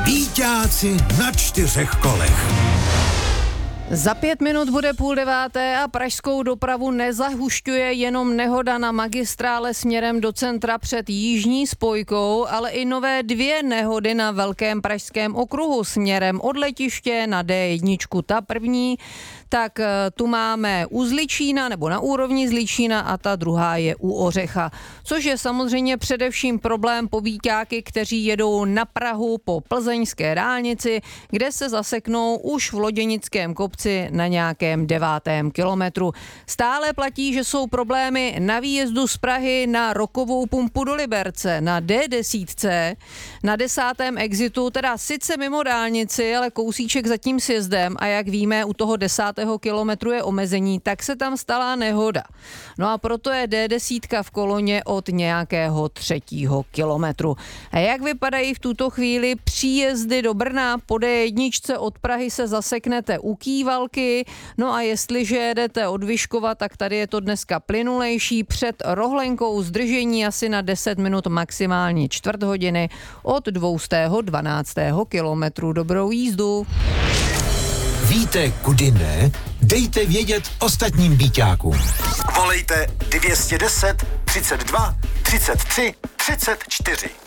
Bíťáci na 4 kolech. Za 5 minut bude 8:30 a pražskou dopravu nezahušťuje jenom nehoda na magistrále směrem do centra před jižní spojkou, ale i nové 2 nehody na velkém pražském okruhu směrem od letiště na D1. Ta první, tak tu máme u Zličína nebo na úrovni Zličína a ta druhá je u Ořecha. Což je samozřejmě především problém pro bíťáky, kteří jedou na Prahu po plzeňské dálnici, kde se zaseknou už v Loděnickém kopci na nějakém 9. kilometru. Stále platí, že jsou problémy na výjezdu z Prahy na Rokovou pumpu do Liberce, na D10, na 10. exitu, teda sice mimo dálnici, ale kousíček za tím sjezdem a jak víme, u toho 10. kilometru je omezení, tak se tam stala nehoda. No a proto je D10 v koloně od nějakého 3. kilometru. A jak vypadají v tuto chvíli příjezdy do Brna? Po D1 od Prahy se zaseknete u Kývalky, no a jestliže jedete od Vyškova, tak tady je to dneska plynulejší. Před Rohlenkou zdržení asi na 10 minut, maximálně 4 hodiny od 212. kilometru. Dobrou jízdu. Víte, kudy ne? Dejte vědět ostatním bíťákům. Volejte 210 32 33 34.